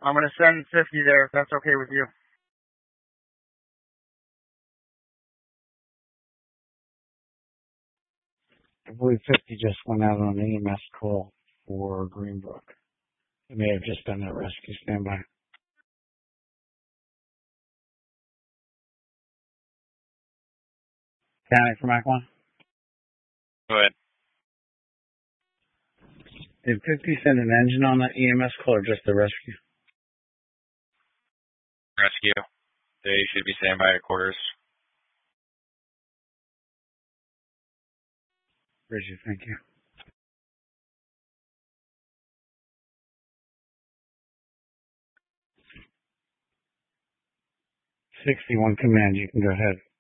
I'm going to send 50 there if that's okay with you. I believe 50 just went out on an EMS call for Greenbrook. It may have just been that rescue standby. Panic for Mac 1? Go ahead. Did 50 send an engine on that EMS call or just the rescue? Rescue. They should be standby at quarters. Bridget, thank you. 61 command, you can go ahead.